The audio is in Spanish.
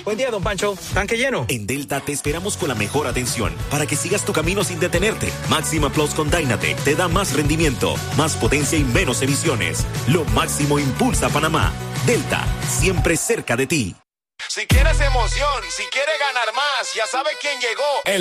Buen día, don Pancho. ¿Tanque lleno? En Delta te esperamos con la mejor atención para que sigas tu camino sin detenerte. Máxima Plus con Dynatec te da más rendimiento, más potencia y menos emisiones. Lo máximo impulsa Panamá. Delta, siempre cerca de ti. Si quieres emoción, si quieres ganar más, ya sabe quién llegó.